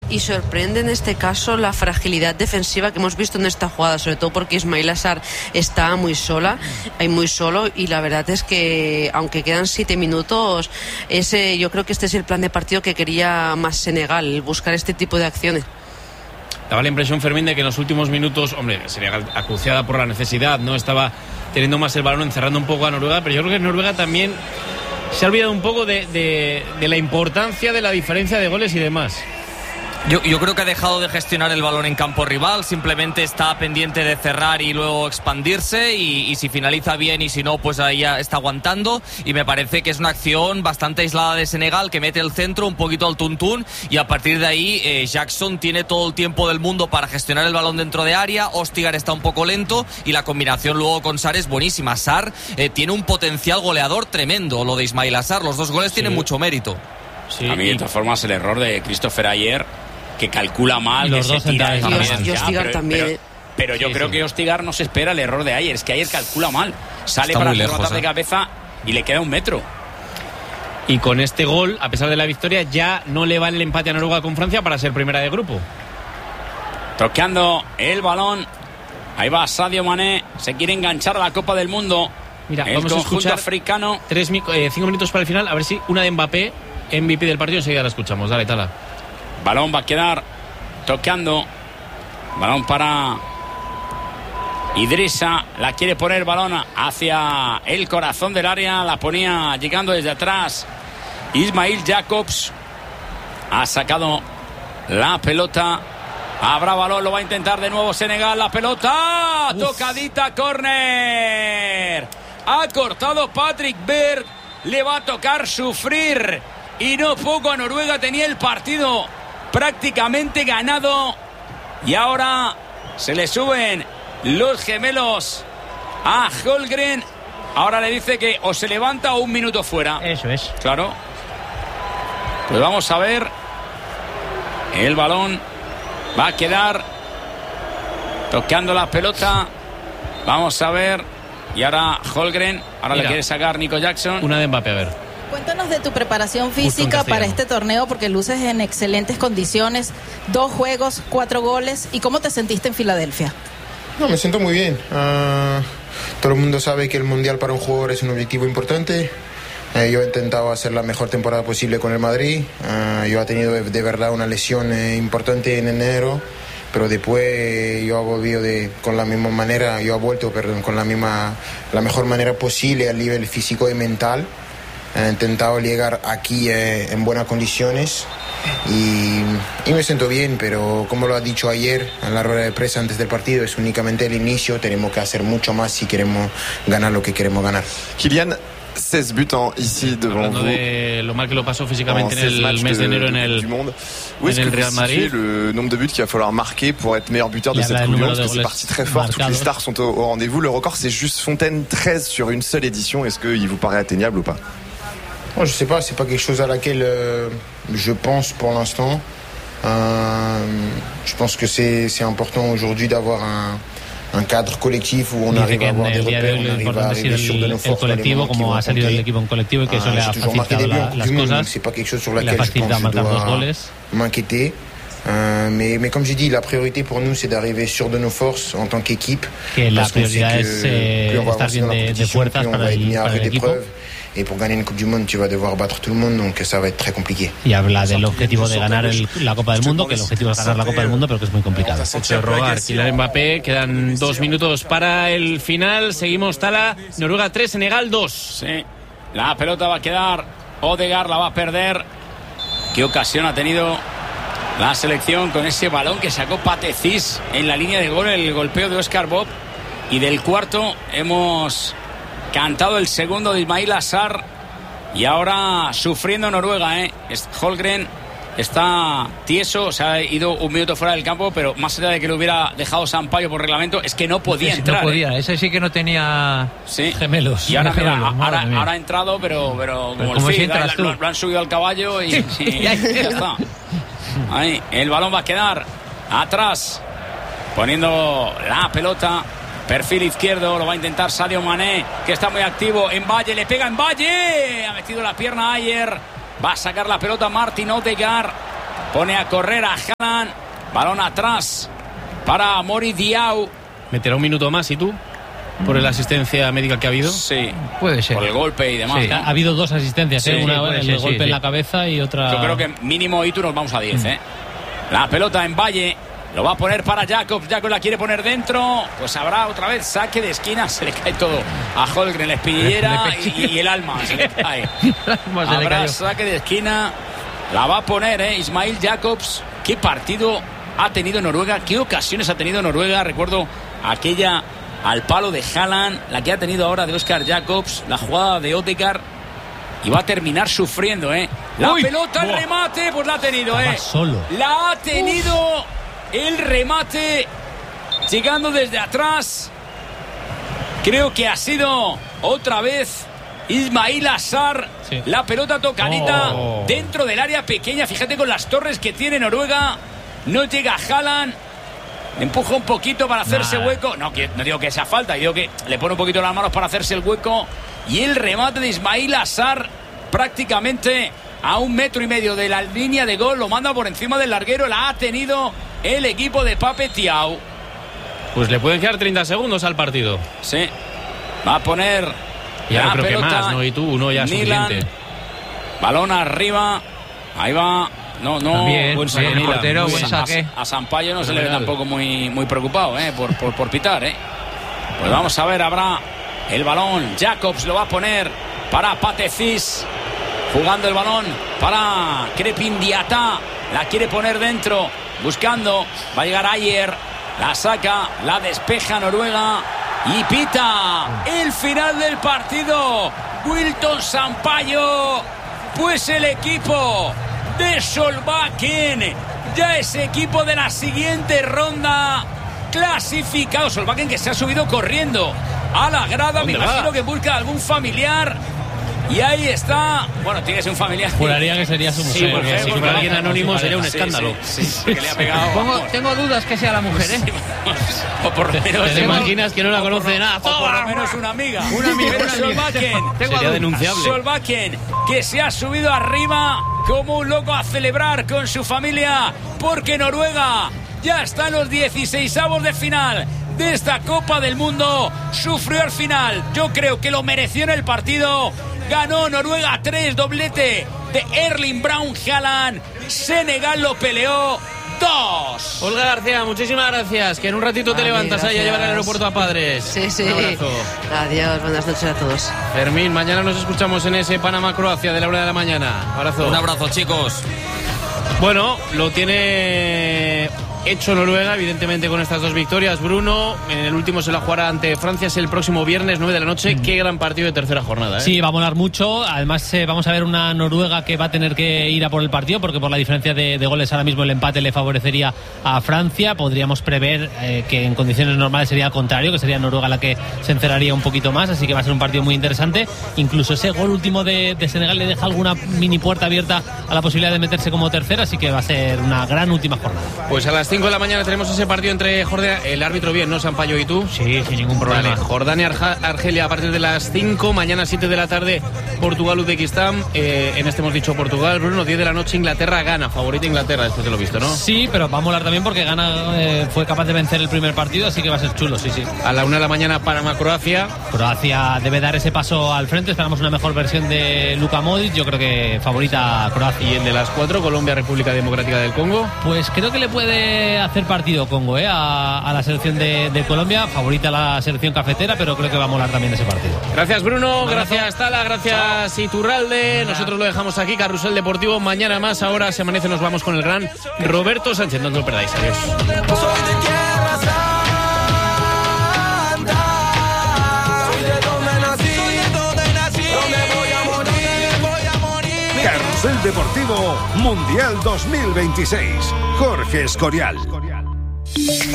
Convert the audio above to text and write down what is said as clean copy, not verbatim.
Y sorprende en este caso la fragilidad defensiva que hemos visto en esta jugada, sobre todo porque Ismaïla Sarr está muy solo, y la verdad es que aunque quedan 7 minutos, yo creo que este es el plan de partido que quería más Senegal, buscar este tipo de acciones. Daba la impresión, Fermín, de que en los últimos minutos, Senegal acuciada por la necesidad, no estaba teniendo más el balón, encerrando un poco a Noruega, pero yo creo que Noruega también se ha olvidado un poco de la importancia de la diferencia de goles y demás. Yo creo que ha dejado de gestionar el balón en campo rival, simplemente está pendiente de cerrar y luego expandirse, y si finaliza bien y si no, pues ahí ya está aguantando, y me parece que es una acción bastante aislada de Senegal, que mete el centro un poquito al tuntún, y a partir de ahí Jackson tiene todo el tiempo del mundo para gestionar el balón dentro de área. Ostigar está un poco lento y la combinación luego con Sarr es buenísima. Sarr tiene un potencial goleador tremendo, lo de Ismaïla Sarr, los 2 goles tienen mucho mérito. Sí, a mí de todas formas el error de Christopher ayer, que calcula mal, que se tira y Ostigar también. Pero yo creo que Ostigar no se espera el error de Ayer, es que Ayer calcula mal, sale está para lejos, de cabeza y le queda 1 metro. Y con este gol, a pesar de la victoria, ya no le va el empate a Noruega con Francia para ser primera de grupo. Tocando el balón, ahí va Sadio Mané, se quiere enganchar a la Copa del Mundo. Mira, el vamos a escuchar africano. 5 minutos para el final, a ver si una de Mbappé, MVP del partido, enseguida la escuchamos. Dale, Tala. Balón va a quedar tocando. Balón para Idrissa. La quiere poner balón hacia el corazón del área. La ponía llegando desde atrás Ismail Jacobs. Ha sacado la pelota. Habrá balón, lo va a intentar de nuevo Senegal. La pelota tocadita, córner. Ha cortado Patrick Berg. Le va a tocar sufrir. Y no poco a Noruega. Tenía el partido prácticamente ganado, y ahora se le suben los gemelos a Holmgren. Ahora le dice que o se levanta o 1 minuto fuera. Eso es. Claro. Pues vamos a ver. El balón va a quedar tocando la pelota. Vamos a ver. Y ahora Holmgren. Ahora le quiere sacar Nico Jackson. Una de Mbappé, a ver. Cuéntanos de tu preparación física para este torneo, porque luces en excelentes condiciones. 2 juegos, 4 goles. ¿Y cómo te sentiste en Filadelfia? No, me siento muy bien. Todo el mundo sabe que el Mundial para un jugador es un objetivo importante. Yo he intentado hacer la mejor temporada posible con el Madrid. Yo he tenido de verdad una lesión importante en enero, pero después yo he volvido con la misma manera, con la mejor manera posible a nivel físico y mental. He intentado llegar aquí en buenas condiciones y me siento bien, pero como lo ha dicho ayer en la rueda de prensa antes del partido, es únicamente el inicio. Tenemos que hacer mucho más si queremos ganar lo que queremos ganar. Kylian, 16 buts ici devant vous. De lo mal que lo pasó físicamente en el mes de enero en el Real Madrid. Le nombre de buts qu'il va falloir marquer pour être meilleur buteur de cette Coupe du Monde, parce que c'est parti très fort, toutes les stars sont au rendez-vous. Le record, c'est juste Fontaine, 13 sur une seule édition. Est-ce qu'il vous paraît atteignable ou pas? Moi, je sais pas, c'est pas quelque chose à laquelle je pense pour l'instant. Je pense que c'est important aujourd'hui d'avoir un cadre colectivo où on arrive a avoir des repères, on arrive a arriver sur de nos forces dans les moments qui vont compter. J'ai toujours marqué des buts en Coupe du Monde, c'est pas quelque chose sur laquelle je pense que je dois m'inquiéter. Mais comme j'ai dit, la priorité pour nous, c'est d'arriver sûr de nos forces en tant qu'équipe. Parce qu'on sait que plus on va avancer dans la compétition, plus on va être mis à rude épreuve. Y pour ganar una Copa del Mundo tu vas a deber batir todo el mundo, aunque ça va être très compliqué. Y habla del objetivo de ganar la Copa del Mundo, que el objetivo es ganar la Copa del Mundo, pero que es muy complicado. Mucho rogar. Kylian Mbappé, quedan 2 minutos para el final. Seguimos, Tala. Noruega 3, Senegal 2. Sí, la pelota va a quedar. Odegaard la va a perder. ¿Qué ocasión ha tenido la selección con ese balón que sacó Patecis en la línea de gol, el golpeo de Oscar Bob? Y del cuarto hemos cantado el segundo de Ismaïla Sarr. Y ahora sufriendo Noruega, Holmgren está tieso, se ha ido 1 minuto fuera del campo, pero más allá de que lo hubiera dejado Sampaio por reglamento, es que no podía entrar. No podía, ese sí que no tenía gemelos. Y ahora, ahora ha entrado, pero como el Cid, lo han subido al caballo y ya está. Ahí, el balón va a quedar atrás, poniendo la pelota. Perfil izquierdo, lo va a intentar Sadio Mané, que está muy activo. En Valle, le pega en Valle. Ha metido la pierna Ayer. Va a sacar la pelota Martin Odegaard. Pone a correr a Haaland. Balón atrás para Mori Diaw. ¿Meterá un minuto más y tú? ¿Por la asistencia médica que ha habido? Sí, puede ser. Por el golpe y demás. Sí. Ha habido 2 asistencias, sí, una el golpe en la cabeza y otra. Yo creo que mínimo y tú nos vamos a 10. La pelota en Valle. Lo va a poner para Jacobs. Jacobs la quiere poner dentro. Pues habrá otra vez saque de esquina. Se le cae todo a Holmgren, la espinillera y el alma se le cae. Habrá saque de esquina. La va a poner Ismail Jacobs. Qué partido ha tenido Noruega. Qué ocasiones ha tenido Noruega. Recuerdo aquella al palo de Haaland, la que ha tenido ahora de Oscar Jacobs, la jugada de Odegaard, y va a terminar sufriendo, La pelota, el remate, pues la ha tenido, solo. La ha tenido el remate, llegando desde atrás. Creo que ha sido otra vez Ismail Assar. Sí. La pelota tocadita dentro del área pequeña. Fíjate con las torres que tiene Noruega. No llega Haaland. Le empuja un poquito para hacerse hueco. No digo que sea falta, digo que le pone un poquito las manos para hacerse el hueco. Y el remate de Ismail Assar prácticamente a 1,5 metros de la línea de gol. Lo manda por encima del larguero. La ha tenido el equipo de Pape Thiaw. Pues le pueden quedar 30 segundos al partido. Sí. Va a poner ya la no creo pelota. Que más, ¿no? Y tú, uno ya es suficiente. Balón arriba. Ahí va. No, bien, buen saque, el portero, buen saque. A Sampaio no se le ve tampoco muy preocupado, por pitar, Pues vamos a ver, habrá el balón. Jacobs lo va a poner para Patecis. Jugando el balón para Crepin Diata. La quiere poner dentro. Buscando. Va a llegar Ayer. La saca. La despeja Noruega. Y pita el final del partido. Wilton Sampaio. Pues el equipo de Solbakken ya es equipo de la siguiente ronda clasificado. Solbakken que se ha subido corriendo a la grada, me imagino que busca algún familiar. Y ahí está. Bueno, tiene que ser un familiar. Juraría que sería su mujer. Sí, porque si fuera alguien anónimo sería un escándalo. Sí, porque le ha pegado. Tengo dudas que sea la mujer, O por lo menos. ¿Te imaginas que no la conoce de nada? O por lo menos una amiga. Una Solbakken. Sería denunciable. Solbakken, que se ha subido arriba como un loco a celebrar con su familia, porque Noruega ya está en los 16avos de final de esta Copa del Mundo. Sufrió al final. Yo creo que lo mereció en el partido. Ganó Noruega 3, doblete de Erling Braut Haaland. Senegal lo peleó 2. Olga García, muchísimas gracias. Que en un ratito te levantas ahí a llevar al aeropuerto a Padres. Sí. Un abrazo. Adiós, buenas noches a todos. Fermín, mañana nos escuchamos en ese Panamá-Croacia de la 1 de la mañana. Abrazo. Un abrazo, chicos. Bueno, lo tiene hecho Noruega, evidentemente, con estas 2 victorias. Bruno, en el último se la jugará ante Francia, es el próximo viernes, 9 de la noche. Qué gran partido de tercera jornada, Sí, va a molar mucho. Además, vamos a ver una Noruega que va a tener que ir a por el partido, porque por la diferencia de goles ahora mismo el empate le favorecería a Francia. Podríamos prever que en condiciones normales sería al contrario, que sería Noruega la que se encerraría un poquito más, así que va a ser un partido muy interesante. Incluso ese gol último de Senegal le deja alguna mini puerta abierta a la posibilidad de meterse como tercera, así que va a ser una gran última jornada. Pues a las 5 de la mañana tenemos ese partido entre Jordania, el árbitro bien, ¿no, Sampaio, y tú? Sí, sin ningún problema. Vale, Jordania-Argelia a partir de las 5, mañana 7 de la tarde Portugal-Uzbekistán, en este hemos dicho Portugal, Bruno, 10 de la noche Inglaterra-Gana, favorita Inglaterra después de lo visto, ¿no? Sí, pero va a molar también porque Gana fue capaz de vencer el primer partido, así que va a ser chulo, sí. A la 1 de la mañana Panamá-Croacia. Croacia debe dar ese paso al frente, esperamos una mejor versión de Luka Modric, yo creo que favorita Croacia. Y el de las 4, Colombia-República Democrática del Congo. Pues creo que le puede hacer partido Congo a la selección de Colombia, favorita la selección cafetera, pero creo que va a molar también ese partido. Gracias, Bruno, gracias Tala, gracias Iturralde. Nosotros lo dejamos aquí, Carrusel Deportivo, mañana más. Ahora se amanece, nos vamos con el gran Roberto Sánchez, no os lo perdáis, adiós. Carrusel Deportivo Mundial 2026. Jorge Escorial.